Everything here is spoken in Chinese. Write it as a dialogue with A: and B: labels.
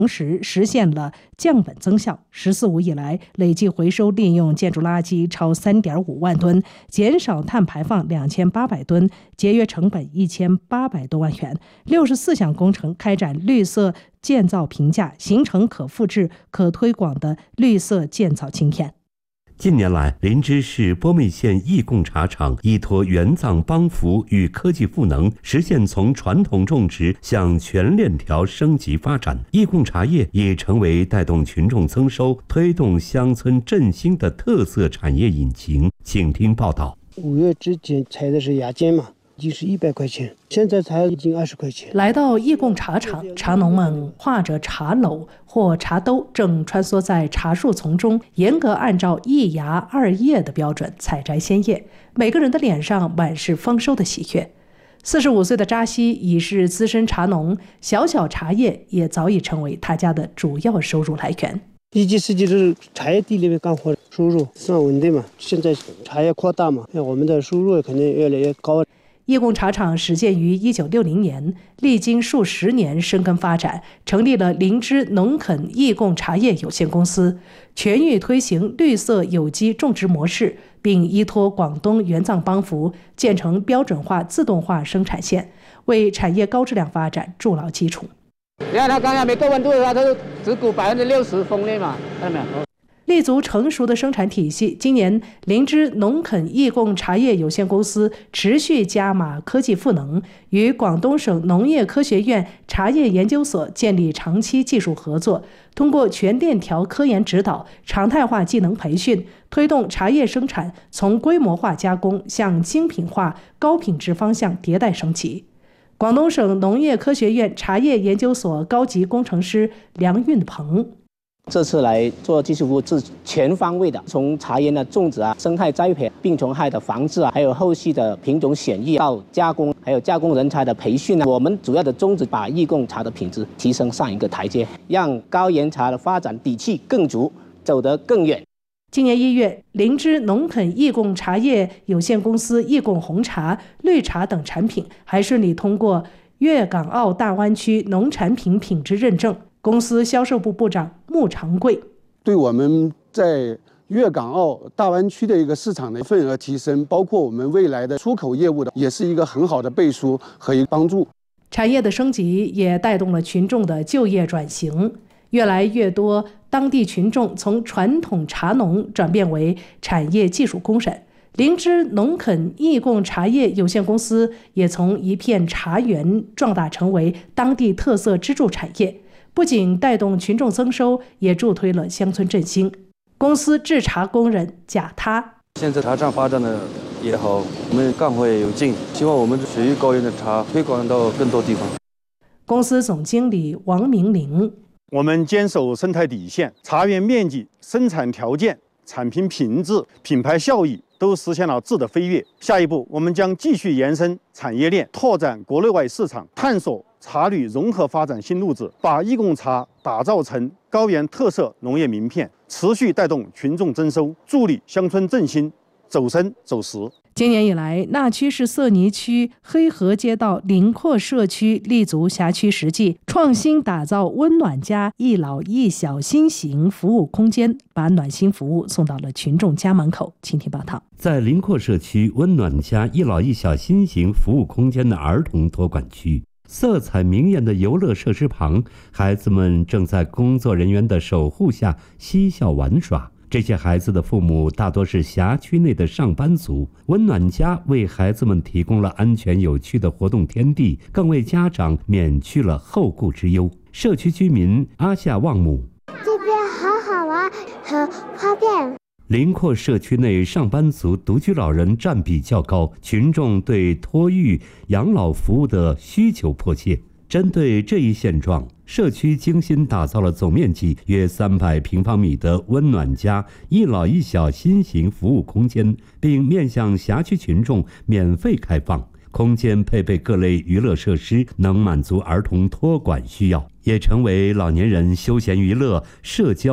A: 同时实现了降本增效。“十四五”以来，累计回收利用建筑垃圾超3.5万吨，减少碳排放2800吨，节约成本1800多万元。64项工程开展绿色建造评价，形成可复制、可推广的绿色建造经验。
B: 近年来，林芝市波密县义贡茶厂依托援藏帮扶与科技赋能，实现从传统种植向全链条升级发展。义贡茶叶已成为带动群众增收、推动乡村振兴的特色产业引擎。请听报道。
C: 5月之前采的是芽尖嘛，已经是100块钱，现在才已经20块钱。
A: 来到义贡茶厂，茶农们挎着茶篓或茶兜，正穿梭在茶树丛中，严格按照1芽2叶的标准采摘鲜叶。每个人的脸上满是丰收的喜悦。45岁的扎西已是资深茶农，小小茶叶也早已成为他家的主要收入来源。
C: 一级世纪是茶叶地里面干活，收入算稳定嘛。现在茶叶扩大嘛，我们的收入肯定越来越高。
A: 义贡茶厂始建于1960年，历经数十年深耕发展，成立了林芝农垦义贡茶叶有限公司，全域推行绿色有机种植模式，并依托广东援藏帮扶，建成标准化自动化生产线，为产业高质量发展筑牢基础。
D: 你看它刚才没够温度的话，它就只鼓60%风力嘛，看到没有？
A: 立足成熟的生产体系，今年林芝农垦义贡茶叶有限公司持续加码科技赋能，与广东省农业科学院茶叶研究所建立长期技术合作，通过全链条科研指导、常态化技能培训，推动茶叶生产从规模化加工向精品化、高品质方向迭代升级。广东省农业科学院茶叶研究所高级工程师梁运鹏。
E: 这次来做技术服务是全方位的，从茶叶的种植生态栽培、病虫害的防治还有后续的品种选育到加工，还有加工人才的培训我们主要的宗旨把义贡茶的品质提升上一个台阶，让高原茶的发展底气更足，走得更远。
A: 今年1月，林芝农垦义贡茶叶有限公司义贡红茶、绿茶等产品还顺利通过粤港澳大湾区农产品品质认证。公司销售部部长穆长贵
F: 对我们在粤港澳大湾区的一个市场的份额提升，包括我们未来的出口业务的，也是一个很好的背书和一个帮助。
A: 产业的升级也带动了群众的就业转型，越来越多当地群众从传统茶农转变为产业技术工人。林芝农垦义贡茶叶有限公司也从一片茶园壮大成为当地特色支柱产业，不仅带动群众增收，也助推了乡村振兴。公司制茶工人贾他：
G: 现在茶厂发展的也好，我们干活也有劲，希望我们水域高原的茶推广到更多地方。
A: 公司总经理王明玲：
H: 我们坚守生态底线，茶园面积、生产条件、产品品质、品牌效益都实现了质的飞跃。下一步，我们将继续延伸产业链，拓展国内外市场，探索茶旅融合发展新路子，把义贡茶打造成高原特色农业名片，持续带动群众增收，助力乡村振兴，走深走实。
A: 今年以来，那曲市色泥区黑河街道林廓社区立足辖区实际，创新打造温暖家一老一小新型服务空间，把暖心服务送到了群众家门口。请听报道。
B: 在林廓社区温暖家一老一小新型服务空间的儿童托管区，色彩明艳的游乐设施旁，孩子们正在工作人员的守护下嬉笑玩耍。这些孩子的父母大多是辖区内的上班族，温暖家为孩子们提供了安全有趣的活动天地，更为家长免去了后顾之忧。社区居民阿夏旺姆：
I: 这边好好玩，很方便。
B: 林廓社区内上班族独居老人占比较高，群众对托育养老服务的需求迫切。针对这一现状，社区精心打造了总面积约300平方米的温暖家一老一小新型服务空间，并面向辖区群众免费开放。空间配备各类娱乐设施，能满足儿童托管需要，也成为老年人休闲娱乐、社交